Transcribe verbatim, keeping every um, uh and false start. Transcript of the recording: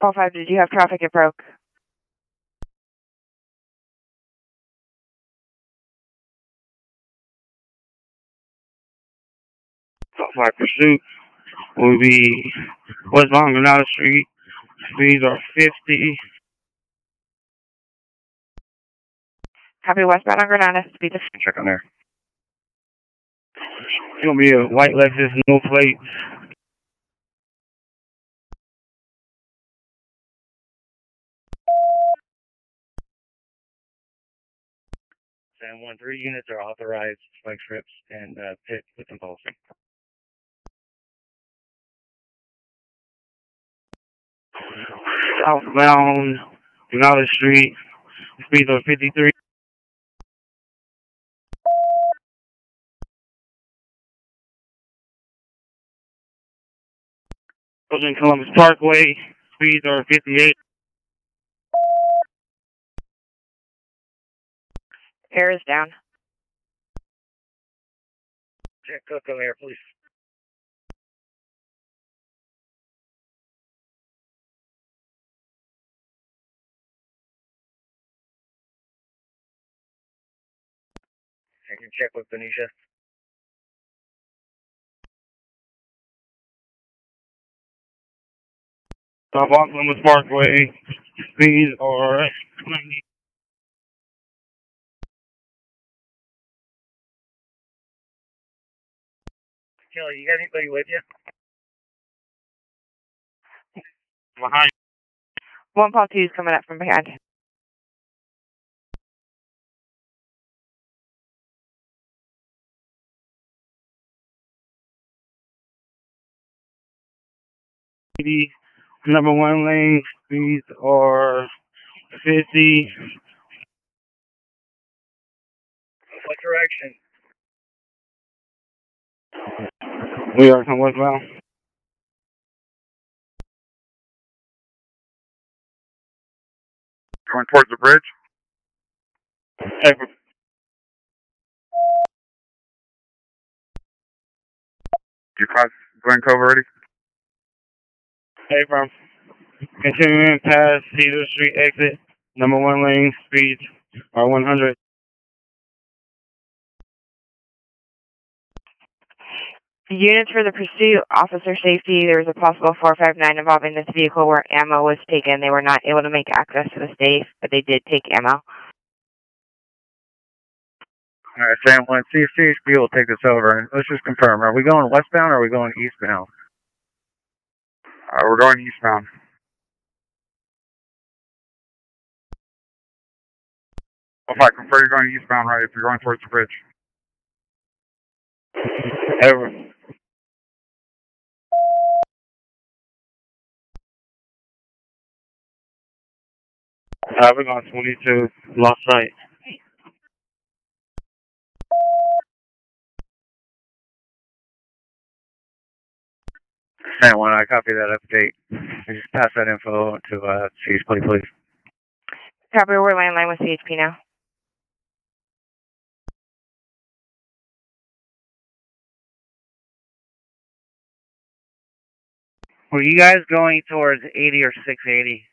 Paul five, did you have traffic at broke? Paul five pursuit will be westbound Granada Street. Speeds are fifty. Copy westbound on Granada. Speed is... Check on there. It's going to be a white Lexus, no plates. San Juan, three units are authorized spike strips and uh, pit with impulsing. Southbound Granada Street. Speeds are fifty-three. Approaching Columbus Parkway. Speeds are fifty-eight. Air is down. Check Coco Air, please. I can check with Benicia. Stop on Columbus Parkway. Speeds are ninety. Kelly, you got anybody with you? Behind. One Paul two is coming up from behind. Number one lane speeds are fifty. What direction? We are from westbound. Going towards the bridge? Hey, you cross Glen Cove already? Hey, from continuing past Cedar Street exit, number one lane speeds are one hundred. Units for the pursuit, officer safety, there was a possible four five nine involving this vehicle where ammo was taken. They were not able to make access to the safe, but they did take ammo. All right, Sam, one, C H P will take this over. Let's just confirm. Are we going westbound or are we going eastbound? Uh, we're going eastbound. If I confirm you're going eastbound, right, if you're going towards the bridge. Over. Uh, we're going twenty-two, lost sight. Sam, one, I copy that update. I just pass that info to uh, C H P, please. Copy, we're landline with C H P now. Were you guys going towards eighty or six eighty?